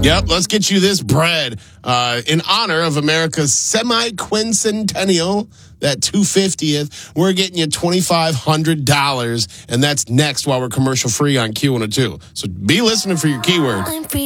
Yep, let's get you this bread in honor of America's semi-quincentennial, that 250th. We're getting you $2,500, and that's next while we're commercial free on Q102. So be listening for your keyword.